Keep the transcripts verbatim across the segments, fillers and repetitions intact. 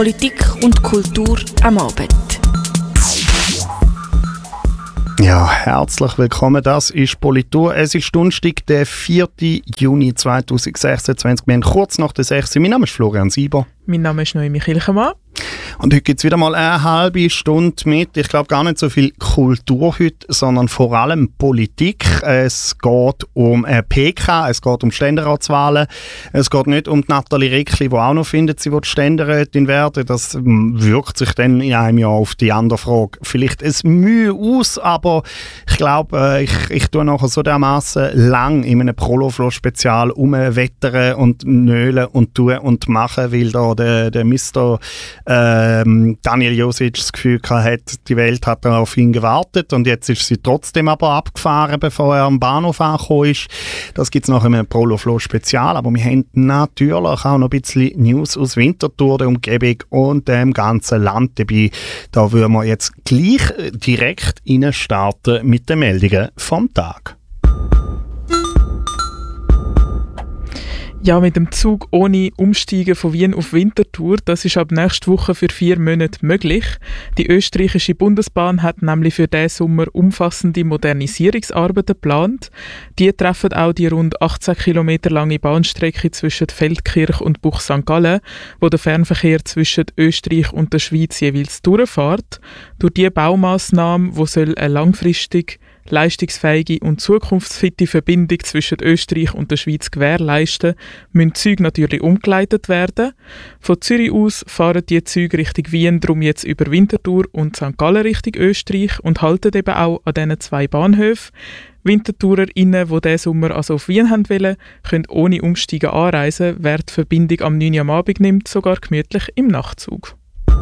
Politik und Kultur am Abend. Ja, herzlich willkommen. Das ist Politur. Es ist Donnerstag, der vierten Juni zweitausendsechsundzwanzig. Wir haben kurz nach der sechs. Mein Name ist Florian Sieber. Mein Name ist Noemi Kilchemann. Und heute gibt es wieder mal eine halbe Stunde mit, ich glaube gar nicht so viel Kultur heute, sondern vor allem Politik. Es geht um äh, P K, es geht um Ständeratswahlen. Es geht nicht um die Nathalie Rickli, die auch noch findet, sie wird Ständerätin werden. Das ähm, wirkt sich dann in einem Jahr auf die andere Frage vielleicht ein Mühe aus, aber ich glaube, äh, ich, ich tue nachher so dermaßen lang in einem Proloflo-Spezial umwettern und nölen und tun und machen, weil da der, der Mister Ähm, Daniel Josic das Gefühl hat, die Welt hat auf ihn gewartet und jetzt ist sie trotzdem aber abgefahren, bevor er am Bahnhof angekommen ist. Das gibt es noch in einem Proloflo-Spezial, aber wir haben natürlich auch noch ein bisschen News aus Winterthur, der Umgebung und dem ganzen Land dabei. Da würden wir jetzt gleich direkt rein starten mit den Meldungen vom Tag. Ja, mit dem Zug ohne Umsteigen von Wien auf Winterthur, das ist ab nächster Woche für vier Monate möglich. Die österreichische Bundesbahn hat nämlich für diesen Sommer umfassende Modernisierungsarbeiten geplant. Die treffen auch die rund achtzehn Kilometer lange Bahnstrecke zwischen Feldkirch und Buch Sankt Gallen, wo der Fernverkehr zwischen Österreich und der Schweiz jeweils durchfährt. Durch diese Baumassnahme, die soll eine langfristig leistungsfähige und zukunftsfitte Verbindung zwischen Österreich und der Schweiz gewährleisten, müssen Züge natürlich umgeleitet werden. Von Zürich aus fahren die Züge Richtung Wien darum jetzt über Winterthur und Sankt Gallen Richtung Österreich und halten eben auch an diesen zwei Bahnhöfen. WinterthurerInnen, die diesen Sommer also auf Wien haben wollen, können ohne Umsteigen anreisen, wer die Verbindung am neun Uhr am Abend nimmt, sogar gemütlich im Nachtzug.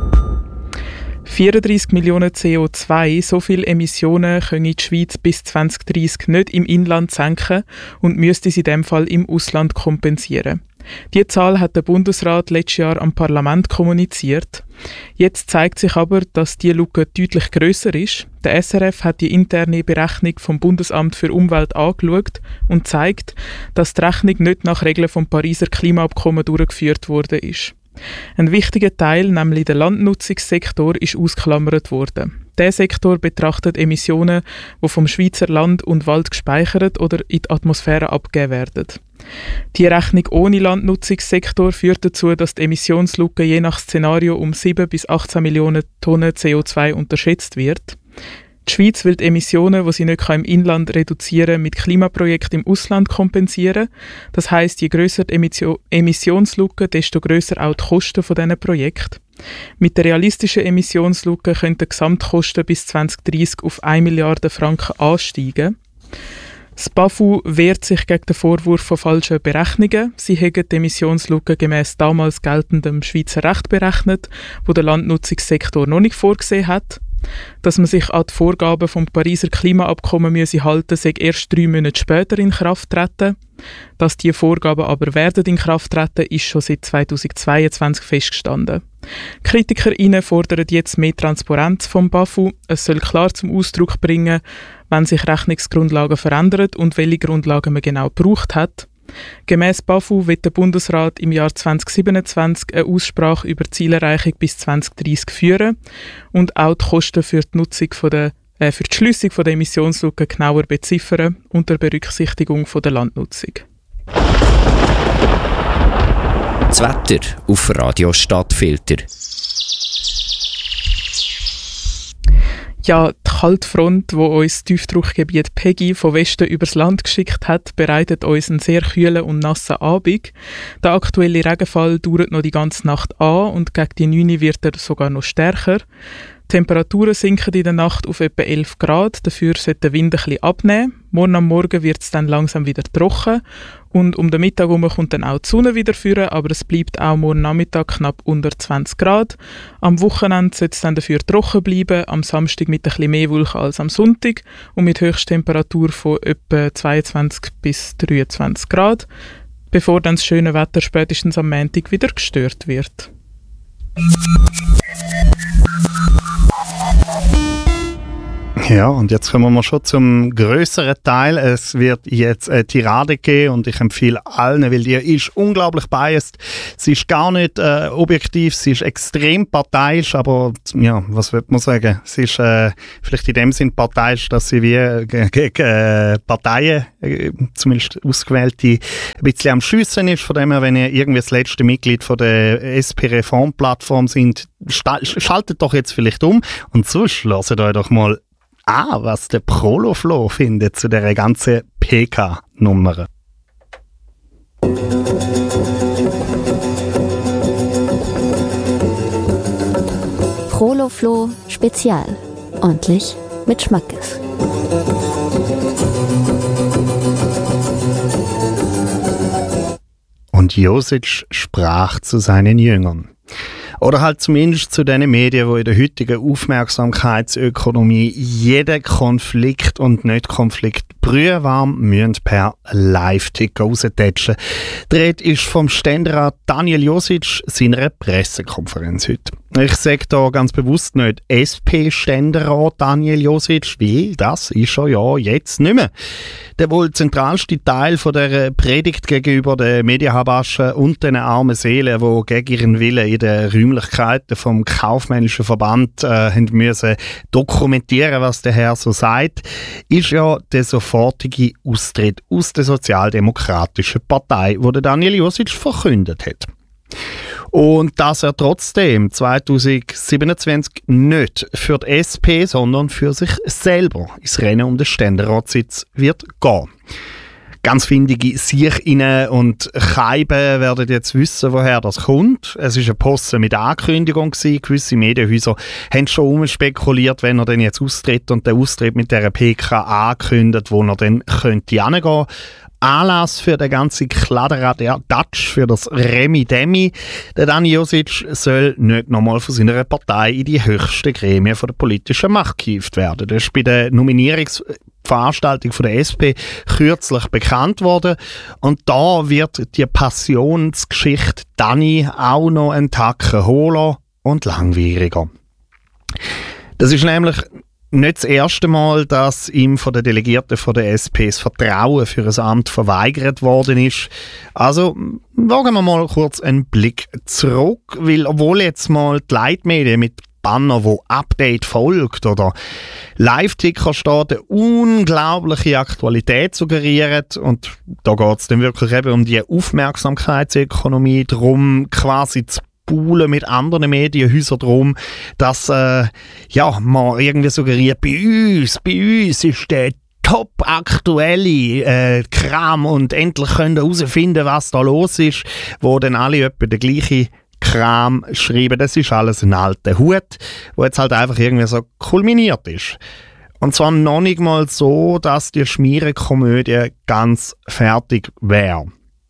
vierunddreissig Millionen C O zwei, so viele Emissionen können die Schweiz bis zwanzig dreissig nicht im Inland senken und müsste sie in diesem Fall im Ausland kompensieren. Diese Zahl hat der Bundesrat letztes Jahr am Parlament kommuniziert. Jetzt zeigt sich aber, dass diese Lücke deutlich grösser ist. Der S R F hat die interne Berechnung vom Bundesamt für Umwelt angeschaut und zeigt, dass die Rechnung nicht nach Regeln vom Pariser Klimaabkommen durchgeführt worden ist. Ein wichtiger Teil, nämlich der Landnutzungssektor, ist ausgeklammert worden. Dieser Sektor betrachtet Emissionen, die vom Schweizer Land und Wald gespeichert oder in die Atmosphäre abgegeben werden. Die Rechnung ohne Landnutzungssektor führt dazu, dass die Emissionslücke je nach Szenario um sieben bis achtzehn Millionen Tonnen C O zwei unterschätzt wird. Die Schweiz will die Emissionen, die sie nicht im Inland reduzieren kann, mit Klimaprojekten im Ausland kompensieren. Das heisst, je grösser die Emission- Emissionslücke, desto grösser auch die Kosten von diesen Projekten. Mit der realistischen Emissionslücke könnten die Gesamtkosten bis zwanzig dreissig auf eine Milliarde Franken ansteigen. Das BAFU wehrt sich gegen den Vorwurf von falschen Berechnungen. Sie haben die Emissionslücke gemäss damals geltendem Schweizer Recht berechnet, wo der Landnutzungssektor noch nicht vorgesehen hat. Dass man sich an die Vorgaben vom Pariser Klimaabkommen müsse halten, sei erst drei Monate später in Kraft treten. Dass diese Vorgaben aber werden in Kraft treten, ist schon seit zweitausendzweiundzwanzig festgestanden. KritikerInnen fordern jetzt mehr Transparenz vom BAFU. Es soll klar zum Ausdruck bringen, wenn sich Rechnungsgrundlagen verändern und welche Grundlagen man genau gebraucht hat. Gemäss BAFU wird der Bundesrat im Jahr zweitausendsiebenundzwanzig eine Aussprache über die Zielerreichung bis zwanzig dreissig führen und auch die Kosten für die Nutzung von der, äh, für die Schliessung der Emissionslücke genauer beziffern unter Berücksichtigung von der Landnutzung. Das Wetter auf Radio Stadtfilter. Ja, die Kaltfront, die uns das Tiefdruckgebiet Peggy von Westen übers Land geschickt hat, bereitet uns einen sehr kühlen und nassen Abend. Der aktuelle Regenfall dauert noch die ganze Nacht an und gegen die neun Uhr wird er sogar noch stärker. Die Temperaturen sinken in der Nacht auf etwa elf Grad, dafür sollte der Wind ein bisschen abnehmen. Morgen am Morgen wird es dann langsam wieder trocken und um den Mittag herum kommt dann auch die Sonne wieder führen, aber es bleibt auch morgen Nachmittag knapp unter zwanzig Grad. Am Wochenende soll es dann dafür trocken bleiben, am Samstag mit ein bisschen mehr Wolken als am Sonntag und mit Höchsttemperatur von etwa zweiundzwanzig bis dreiundzwanzig Grad, bevor dann das schöne Wetter spätestens am Montag wieder gestört wird. Ja, und jetzt kommen wir schon zum grösseren Teil. Es wird jetzt eine Tirade geben und ich empfehle allen, weil die ist unglaublich biased. Sie ist gar nicht äh, objektiv, sie ist extrem parteiisch, aber ja, was würde man sagen? Sie ist äh, vielleicht in dem Sinn parteiisch, dass sie wie gegen äh, Parteien, äh, zumindest ausgewählte, ein bisschen am Schiessen ist. Von dem her, wenn ihr irgendwie das letzte Mitglied von der S P-Reform-Plattform sind, schaltet doch jetzt vielleicht um und sonst hört euch doch mal an, was der Prolo-Flo findet zu dieser ganzen P K-Nummer. Prolo-Flo Spezial. Ordentlich mit Schmackes. Und Josic sprach zu seinen Jüngern. Oder halt zumindest zu den Medien, die in der heutigen Aufmerksamkeitsökonomie jeden Konflikt und Nicht-Konflikt brühwarm müssen per Live-Ticker raustätschen. Die Rede ist vom Ständerat Daniel Josic seiner Pressekonferenz heute. Ich sage da ganz bewusst nicht S P-Ständerat Daniel Josic, weil das ist er ja jetzt nicht mehr. Der wohl zentralste Teil von der Predigt gegenüber den Medienhabaschen und den armen Seelen, die gegen ihren Willen in den Räumlichkeiten vom kaufmännischen Verband äh, haben müssen dokumentieren, was der Herr so sagt, ist ja der sofortige Austritt aus der Sozialdemokratischen Partei, wo der Daniel Josic verkündet hat. Und dass er trotzdem zwanzig siebenundzwanzig nicht für die S P, sondern für sich selber ins Rennen um den Ständeratssitz wird gehen. Ganz findige Siechinen und Scheiben werden jetzt wissen, woher das kommt. Es war eine Posse mit Ankündigung gewesen. Gewisse Medienhäuser haben schon umspekuliert, wenn er dann jetzt austritt und der Austritt mit dieser P K ankündigt, wo er dann könnte hingehen. Anlass für den ganzen Kladderadatsch, für das Remi-Demi. Der Dani Josic soll nicht nochmal von seiner Partei in die höchsten Gremien von der politischen Macht gehievt werden. Das ist bei der Nominierungsveranstaltung von der S P kürzlich bekannt worden. Und da wird die Passionsgeschichte Dani auch noch einen Tacken hohler und langwieriger. Das ist nämlich nicht das erste Mal, dass ihm von den Delegierten von der S P das Vertrauen für ein Amt verweigert worden ist. Also wagen wir mal kurz einen Blick zurück, weil obwohl jetzt mal die Leitmedien mit Banner, wo Update folgt oder Live-Ticker steht, eine unglaubliche Aktualität suggerieren. Und da geht es dann wirklich eben um die Aufmerksamkeitsökonomie, darum quasi zu mit anderen Medienhäusern drum, dass äh, ja, man irgendwie suggeriert, bei uns, bei uns ist der top aktuelle äh, Kram und endlich können wir herausfinden, was da los ist, wo dann alle etwa den gleichen Kram schreiben. Das ist alles ein alter Hut, wo jetzt halt einfach irgendwie so kulminiert ist. Und zwar noch nicht mal so, dass die Schmierenkomödie ganz fertig wäre.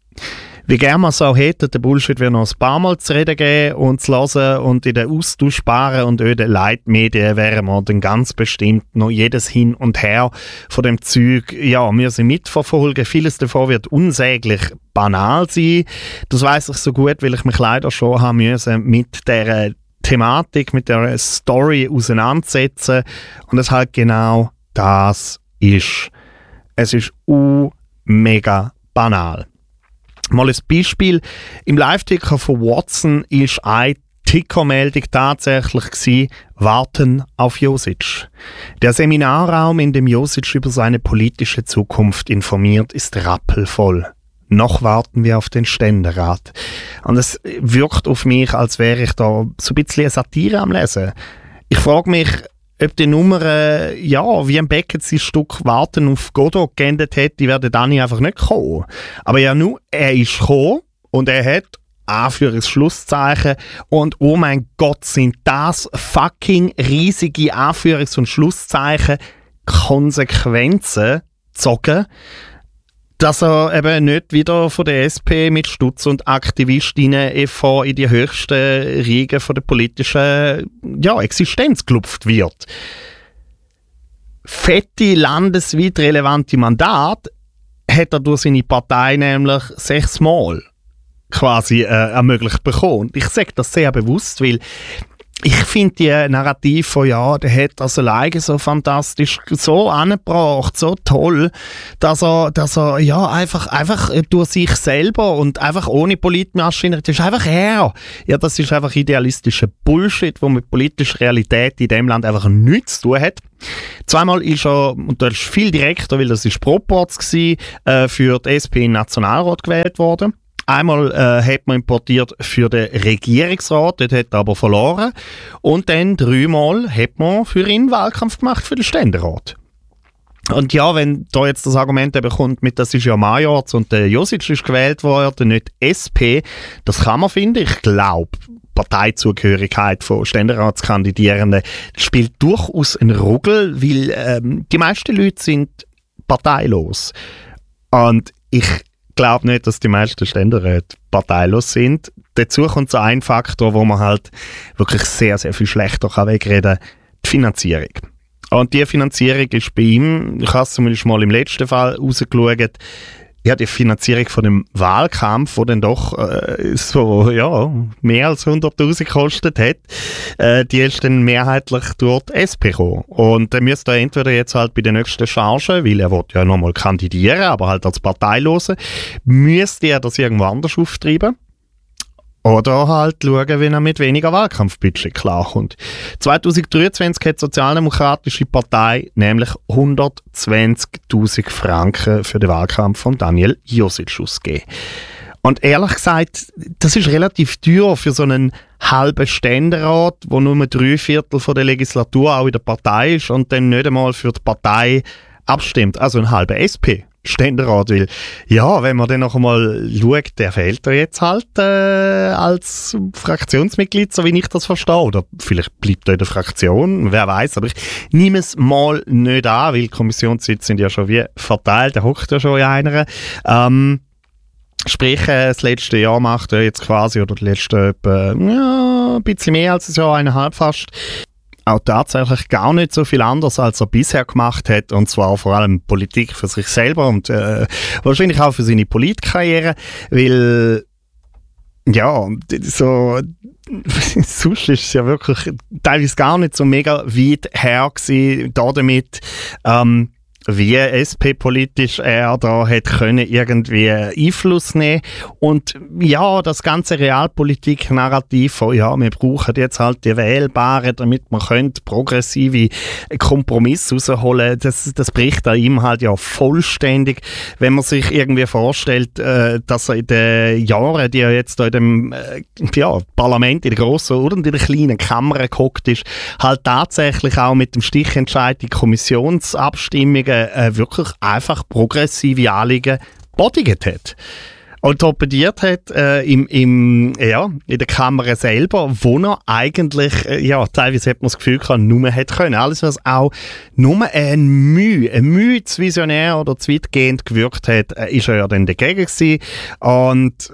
Wie gerne man es auch hätte, der Bullshit wird noch ein paar Mal zu reden geben und zu hören und in den austauschbaren und öden Leitmedien wären wir dann ganz bestimmt noch jedes Hin und Her von dem Zeug, ja, müssen mitverfolgen. Vieles davon wird unsäglich banal sein. Das weiss ich so gut, weil ich mich leider schon haben müssen mit der Thematik, mit der Story auseinandersetzen und es halt genau das ist. Es ist uh, mega banal. Mal ein Beispiel. Im Live-Ticker von Watson war eine Tickermeldung tatsächlich gewesen, Warten auf Josic. Der Seminarraum, in dem Josic über seine politische Zukunft informiert, ist rappelvoll. Noch warten wir auf den Ständerat. Und es wirkt auf mich, als wäre ich da so ein bisschen eine Satire am Lesen. Ich frage mich, ob die Nummer, äh, ja, wie ein Beckett sein Stück Warten auf Godot geendet hätte, die wäre Dani einfach nicht kommen. Aber ja, nun, er ist gekommen und er hat Anführungs-Schlusszeichen und oh mein Gott, sind das fucking riesige Anführungs- und Schlusszeichen Konsequenzen gezogen, dass er eben nicht wieder von der S P mit Stutz und Aktivistinnen e V in die höchsten Riegen von der politischen ja, Existenz gelupft wird. Fette landesweit relevante Mandate hat er durch seine Partei nämlich sechsmal quasi äh, ermöglicht bekommen. Und ich sage das sehr bewusst, weil ich finde die Narrativ von, ja, der hat das alleine so fantastisch so angebracht, so toll, dass er, dass er ja, einfach, einfach durch sich selber und einfach ohne Politmaschinerie, das ist einfach er. Ja, das ist einfach idealistischer Bullshit, wo mit politischer Realität in dem Land einfach nichts zu tun hat. Zweimal ist er, und das ist viel direkter, weil das ist Proporz gsi, äh, für die S P in den Nationalrat gewählt worden. Einmal äh, hat man importiert für den Regierungsrat, dort hat er aber verloren. Und dann dreimal hat man für ihn Wahlkampf gemacht für den Ständerat. Und ja, wenn da jetzt das Argument eben kommt, mit das ist ja Majorz und der Josic ist gewählt worden, nicht S P, das kann man finden. Ich glaube, Parteizugehörigkeit von Ständeratskandidierenden spielt durchaus eine Rolle, weil ähm, die meisten Leute sind parteilos. Und ich Ich glaube nicht, dass die meisten Ständeräte parteilos sind. Dazu kommt so ein Faktor, wo man halt wirklich sehr, sehr viel schlechter kann wegreden kann, die Finanzierung. Und die Finanzierung ist bei ihm, ich habe es zumindest mal im letzten Fall rausgeschaut, ja, die Finanzierung von dem Wahlkampf, der dann doch äh, so ja, mehr als hunderttausend gekostet hat, äh, die ist dann mehrheitlich durch die S P gekommen. Und dann müsste er entweder jetzt halt bei der nächsten Charge, weil er will ja nochmal kandidieren, aber halt als Parteilose, müsste er das irgendwo anders auftreiben. Oder halt schauen, wie er mit weniger Wahlkampfbudget klarkommt. zwanzig dreiundzwanzig hat die Sozialdemokratische Partei nämlich hundertzwanzigtausend Franken für den Wahlkampf von Daniel Josic ausgegeben. Und ehrlich gesagt, das ist relativ teuer für so einen halben Ständerat, wo nur drei Viertel von der Legislatur auch in der Partei ist und dann nicht einmal für die Partei abstimmt. Also ein halber S P. Ständerat, weil ja, wenn man dann noch einmal schaut, der fehlt da jetzt halt äh, als Fraktionsmitglied, so wie ich das verstehe. Oder vielleicht bleibt er in der Fraktion, wer weiß. Aber ich nehme es mal nicht an, weil die Kommissionssitze sind ja schon wie verteilt, der hockt ja schon in einer. Ähm, Sprich, äh, das letzte Jahr macht er jetzt quasi, oder das letzte etwa, ja, ein bisschen mehr als ein Jahr, eineinhalb fast, auch tatsächlich gar nicht so viel anders, als er bisher gemacht hat, und zwar vor allem Politik für sich selber und äh, wahrscheinlich auch für seine Politkarriere, weil ja, so sonst ist es ja wirklich teilweise gar nicht so mega weit her gewesen, da damit, ähm, wie S P-politisch er da hätte können irgendwie Einfluss nehmen. Und ja, das ganze Realpolitik-Narrativ von, ja, wir brauchen jetzt halt die Wählbaren, damit man könnte progressive Kompromisse rausholen, das, das bricht an ihm halt ja vollständig. Wenn man sich irgendwie vorstellt, äh, dass er in den Jahren, die er jetzt da in dem äh, ja, Parlament, in der grossen oder in der kleinen Kammer gehockt ist, halt tatsächlich auch mit dem Stichentscheid die Kommissionsabstimmungen Äh, wirklich einfach progressive Anliegen bodigt hat. Und torpediert hat äh, im, im, ja, in der Kammer selber, wo er eigentlich, äh, ja, teilweise hat man das Gefühl gehabt, nur hätte können. Alles, was auch nur ein Mühe, ein Mühe zu visionär oder zu weitgehend gewirkt hat, äh, ist er ja dann dagegen gewesen. Und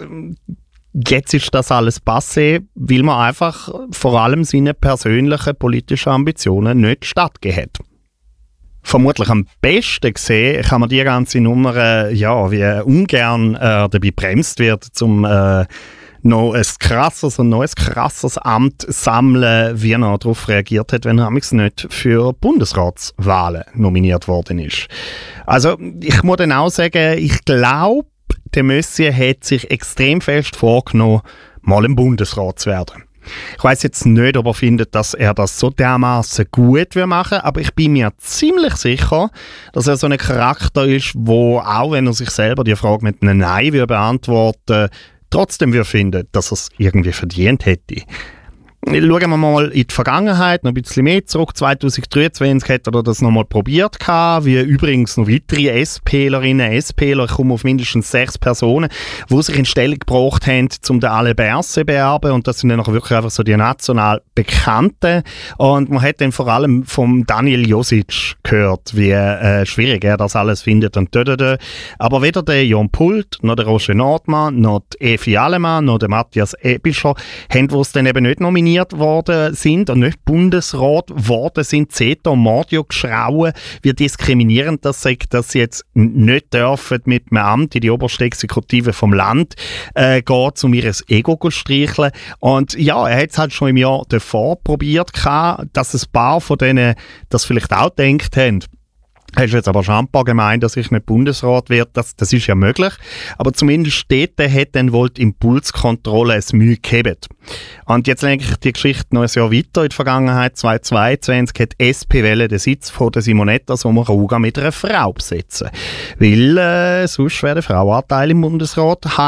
jetzt ist das alles passé, weil man einfach vor allem seine persönlichen politischen Ambitionen nicht stattgegeben hat. Vermutlich am besten gesehen kann man die ganze Nummer, äh, ja, wie ungern äh, dabei bremst wird, um äh, noch ein krasses und neues krasses Amt sammeln, wie er darauf reagiert hat, wenn er nicht für Bundesratswahlen nominiert worden ist. Also ich muss dann auch sagen, ich glaube, der Messier hat sich extrem fest vorgenommen, mal im Bundesrat zu werden. Ich weiss jetzt nicht, ob er findet, dass er das so dermaßen gut machen will, aber ich bin mir ziemlich sicher, dass er so ein Charakter ist, wo auch wenn er sich selber die Frage mit einem Nein beantworten, trotzdem würde finden, dass er es irgendwie verdient hätte. Schauen wir mal in die Vergangenheit, noch ein bisschen mehr zurück. zwanzig dreiundzwanzig hat er das nochmal probiert gehabt, wie übrigens noch weitere SPlerinnen, SPler, ich komme auf mindestens sechs Personen, die sich in Stellung gebracht haben, um den Alain Berset zu beerben. Und das sind dann wirklich einfach so die national Bekannten. Und man hat dann vor allem vom Daniel Josic gehört, wie äh, schwierig er das alles findet. Und dödödö. Aber weder der Jon Pult, noch der Roger Nordmann, noch die Evi Allemann, noch der Matthias Ebischer haben wir es dann eben nicht nominiert. diskriminiert worden sind und nicht Bundesrat geworden sind. CETA und Mordio geschrauen, wie diskriminierend das sagt, dass sie jetzt nicht dürfen mit einem Amt in die oberste Exekutive vom Land äh, gehen, um ihr Ego zu streicheln. Und ja, er hat es halt schon im Jahr davor probiert, dass ein paar von denen das vielleicht auch gedacht haben. Hast du jetzt aber schambar gemeint, dass ich nicht Bundesrat werde? Das, das ist ja möglich. Aber zumindest dort hat dann wohl die Impulskontrolle ein Mühe gehabt. Und jetzt lenke ich die Geschichte noch ein Jahr weiter. In der Vergangenheit, zweitausendzweiundzwanzig, hat die S P Welle den Sitz von der Simonetta Sommaruga mit einer Frau besetzen. Weil äh, sonst wäre der Frauenanteil im Bundesrat